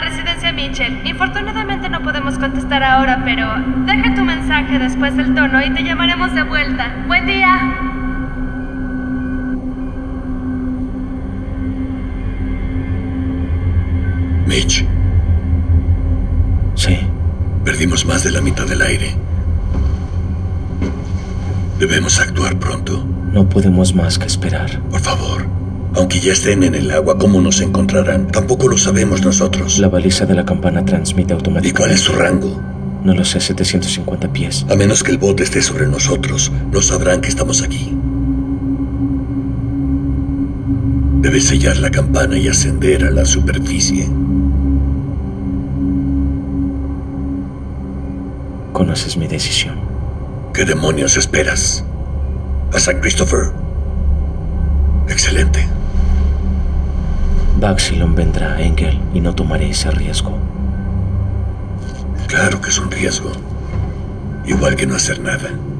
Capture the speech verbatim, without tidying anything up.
residencia Mitchell. Infortunadamente no podemos contestar ahora, pero deja tu mensaje después del tono y te llamaremos de vuelta. ¡Buen día! Mitch. Sí. Perdimos más de la mitad del aire. Debemos actuar pronto. No podemos más que esperar. Por favor. Aunque ya estén en el agua, ¿cómo nos encontrarán? Tampoco lo sabemos nosotros. La baliza de la campana transmite automáticamente. ¿Y cuál es su rango? No lo sé, setecientos cincuenta pies. A menos que el bote esté sobre nosotros, no sabrán que estamos aquí. Debes sellar la campana y ascender a la superficie. Conoces mi decisión. ¿Qué demonios esperas? ¿A San Christopher? Excelente. Baxilon vendrá, Engel, y no tomaré ese riesgo. Claro que es un riesgo. Igual que no hacer nada.